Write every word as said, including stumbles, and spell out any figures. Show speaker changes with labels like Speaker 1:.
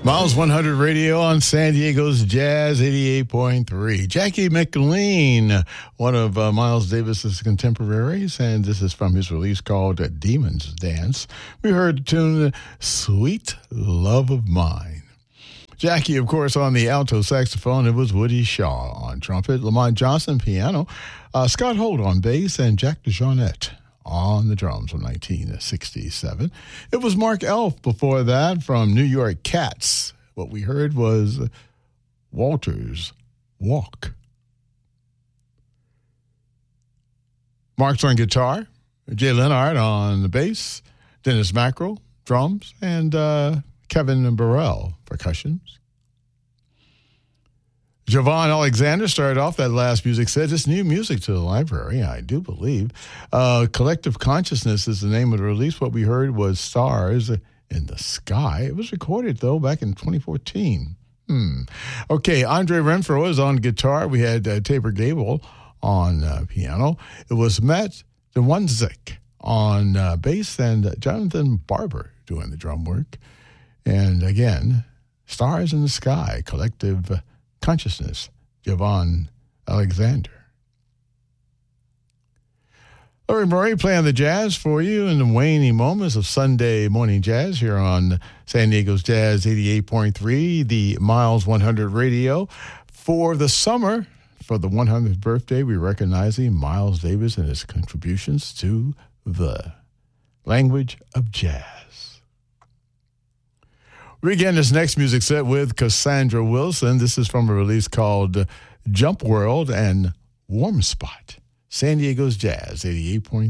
Speaker 1: Miles one hundred Radio on San Diego's Jazz eighty-eight point three. Jackie McLean, one of uh, Miles Davis's contemporaries, and this is from his release called Demon's Dance. We heard the tune Sweet Love of Mine. Jackie, of course, on the alto saxophone. It was Woody Shaw on trumpet, Lamont Johnson piano, uh, Scott Holt on bass, and Jack DeJohnette on the drums from nineteen sixty-seven. It was Mark Elf before that from New York Cats. What we heard was Walter's Walk. Mark's on guitar, Jay Leonard on the bass, Dennis Mackerel, drums, and uh, Kevin Burrell, percussions. Javon Alexander started off that last music set. Just new music to the library, I do believe. Uh, Collective Consciousness is the name of the release. What we heard was Stars in the Sky. It was recorded, though, back in twenty fourteen. Hmm. Okay, Andre Renfro is on guitar. We had uh, Tabor Gable on uh, piano. It was Matt DeWanzik on uh, bass and uh, Jonathan Barber doing the drum work. And again, Stars in the Sky, Collective Consciousness, Javon Alexander. Larry Murray playing the jazz for you in the waning moments of Sunday morning jazz here on San Diego's Jazz eighty-eight point three, the Miles one hundred Radio. For the summer, for the one hundredth birthday, we're recognizing Miles Davis and his contributions to the language of jazz. We begin this next music set with Cassandra Wilson. This is from a release called Jump World and Warm Spot. San Diego's Jazz eighty-eight point three.